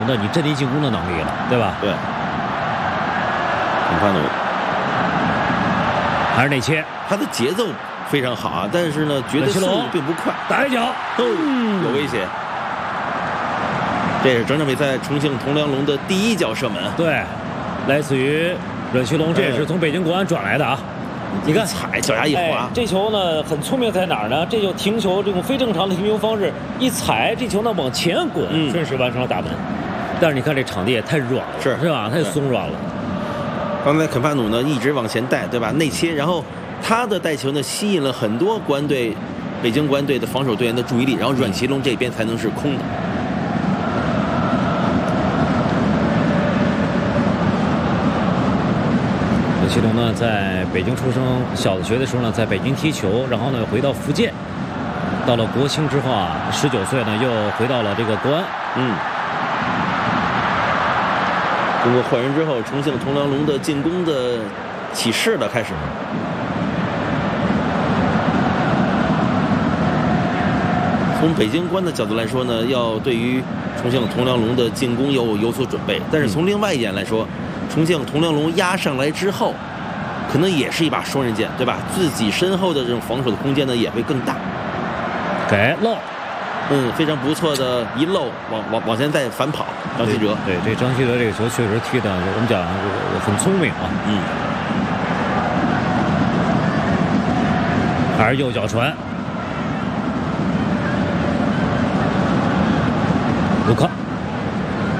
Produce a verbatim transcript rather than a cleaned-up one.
那你阵地进攻的能力了，对吧？ 对。肯帕努还是内切， 他的节奏非常好啊，但是呢，觉得速度并不快。 打一脚， 哦，有危险。这是整场比赛重庆铜梁龙的第一脚射门。 对，来自于阮旭龙，这也是从北京国安转来的啊。你看， 踩脚丫一滑、 哎，这球呢很聪明，在哪儿呢？这就停球这种非正常的停球方式，一踩这球呢往前滚， 嗯、 顺势完成了打门。但是你看这场地也太软了， 是是吧？太松软了。 刚才肯帕努呢一直往前带，对吧？内切，然后他的带球呢吸引了很多国安队、北京国安队的防守队员的注意力，然后阮奇龙这边才能是空的。 阮奇龙呢在北京出生，小学的时候呢在北京踢球，然后呢回到福建，到了国青之后啊，十九岁呢又回到了这个国安， 嗯。通过换人之后，重庆铜梁龙的进攻的起势了，开始。从北京国安的角度来说呢，要对于重庆铜梁龙的进攻要有所准备。但是从另外一点来说，重庆铜梁龙压上来之后，可能也是一把双刃剑，对吧？自己身后的这种防守的空间呢也会更大。 给漏。 嗯，非常不错的一漏，往往往前再反跑，张稀哲。 对，这张稀哲这个球确实踢的，我们讲很聪明啊。 嗯。 还是右脚传，卢克。